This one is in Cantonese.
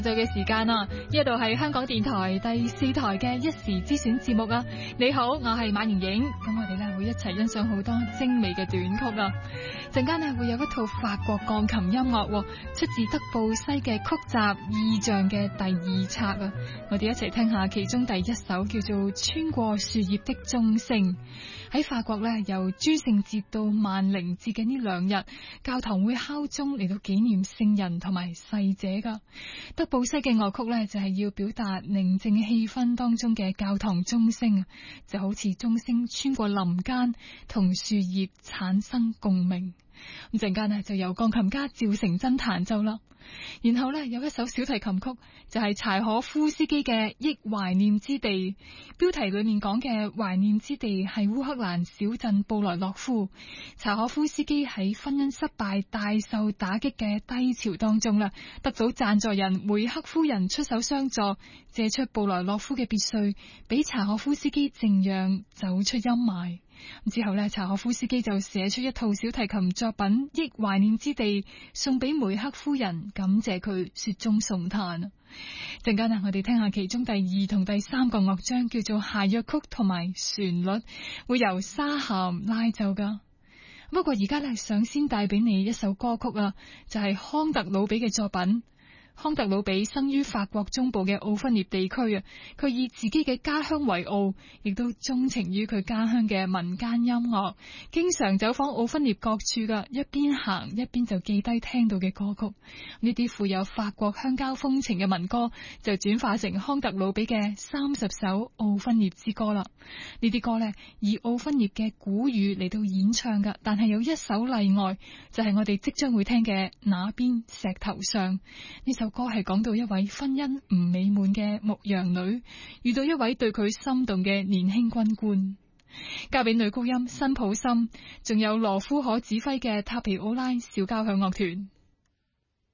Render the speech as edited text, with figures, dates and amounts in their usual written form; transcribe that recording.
就嘅時間啦，呢度係香港電台第4台嘅一時之選節目啊！你好，我係馬盈盈，咁我哋咧會一齊欣賞好多精美嘅短曲啊！陣間咧會有一套法國鋼琴音樂，出自德布西嘅曲集《意象》嘅第2冊啊！我哋一齊聽下其中第一首叫做《穿過樹葉的鐘聲》。喺法國咧，由諸聖節到萬靈節嘅呢2日，教堂會敲鐘嚟到紀念聖人同埋逝者噶。德布西嘅樂曲咧就係要表達寧靜氣氛當中嘅教堂鐘聲啊，就好似鐘聲穿過林間，同樹葉產生共鳴。咁陣間呢就由鋼琴家趙成真彈奏啦。然後呢，有一首小提琴曲就係柴可夫斯基嘅《憶懷念之地》，標題裏面講嘅懷念之地係烏克蘭小鎮布萊洛夫。柴可夫斯基喺婚姻失敗、大受打擊嘅低潮當中啦，得到贊助人梅克夫人出手相助，借出布萊洛夫嘅別墅俾柴可夫斯基靜養，走出陰霾。之後呢，柴可夫斯基就寫出一套小提琴作品《憶懷念之地》，送俾梅克夫人，感謝佢雪中送炭。陣間我哋聽下其中第2同第3個樂章，叫做諧謔曲同埋旋律，會由沙咸拉奏噶。不過而家呢，想先帶俾你一首歌曲啊，就係康特魯比嘅作品。康特魯比生於法國中部嘅奧芬涅地區啊，佢以自己嘅家鄉為傲，亦都鍾情於佢家鄉嘅民間音樂，經常走訪奧芬涅各處噶，一邊行一邊就記低聽到嘅歌曲。呢啲富有法國鄉郊風情嘅民歌就轉化成康特魯比嘅30首奧芬涅之歌啦。呢啲歌呢，以奧芬涅嘅古語嚟到演唱噶，但係有一首例外，就係我哋即將會聽嘅那邊石頭上。呢首歌係講到一位婚姻唔美滿嘅牧羊女，遇到一位對佢心動嘅年輕軍官。交俾女高音辛普森，仲有羅夫可指揮嘅塔皮奧拉小交響樂團。